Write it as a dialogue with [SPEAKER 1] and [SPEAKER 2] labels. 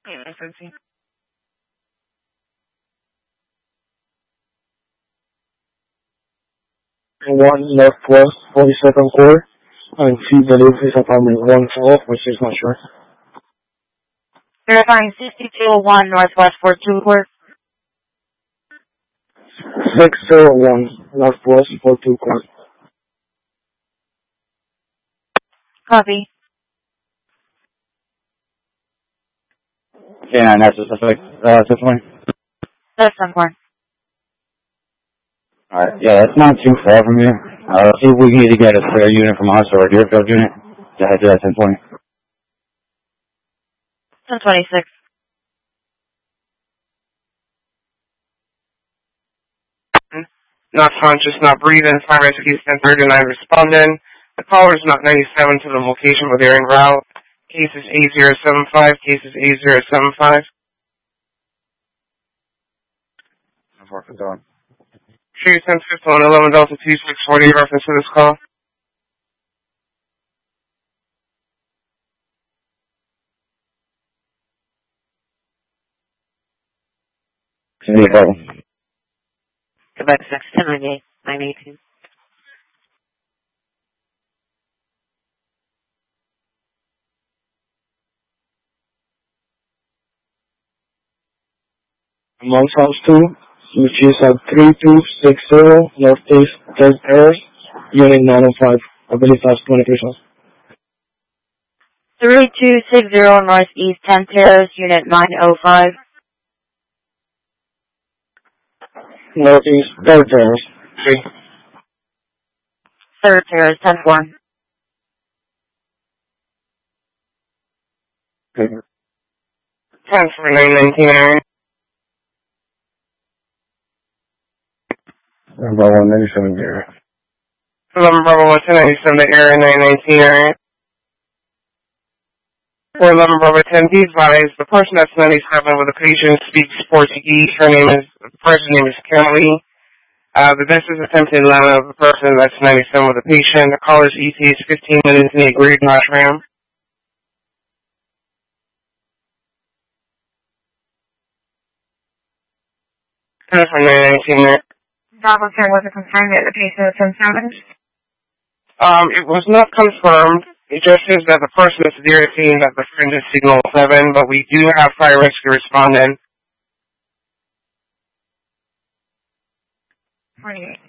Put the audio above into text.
[SPEAKER 1] Emergency.
[SPEAKER 2] 1 Northwest 42nd Court, and 2 deliveries apartment 112, which is not sure.
[SPEAKER 1] Verifying 6201 Northwest 42 Court.
[SPEAKER 2] 601 Northwest 42 Court.
[SPEAKER 1] Copy.
[SPEAKER 3] Yeah, and that's just effect, 620.
[SPEAKER 1] That's 10-4.
[SPEAKER 3] Alright, yeah, that's not too far from here. See if we can either get a spare unit from us or a Deerfield unit. Yeah, I do that 1020.
[SPEAKER 1] 1026.
[SPEAKER 4] Not conscious, not breathing. Fire rescue 1039 responding. The caller is not 97 to the location where they're en route. Case is A075. Case is A075. Tree 1051 11 Delta 2640 reference to this call.
[SPEAKER 3] Any problem?
[SPEAKER 1] Quebec 6, 1098, 918.
[SPEAKER 2] Mount House 2, which is at 3260 Northeast 3rd Terrace, Unit 905. I believe that's 23 cells.
[SPEAKER 1] 3260 Northeast 10th Terrace, Unit 905.
[SPEAKER 2] Northeast 3rd Terrace.
[SPEAKER 1] 3rd Terrace, 10-4.
[SPEAKER 2] Okay.
[SPEAKER 4] 104919 area.
[SPEAKER 3] Number 197 here.
[SPEAKER 4] 11 Bravo 197 area 919 area. 411 Bravo 10, be advised, the person that's 97 with the patient speaks Portuguese. The person's name is Kelly. The best is attempted line of the person that's 97 with the patient. The caller's ETA is 15 minutes in the agreed Marsh Ram. From 919 there.
[SPEAKER 1] Bravo 10 was a concern that the patient was 10-7.
[SPEAKER 4] It was not confirmed. It just says that the person is irritating that the friend is signal 7, but we do have fire rescue responding.
[SPEAKER 1] 48.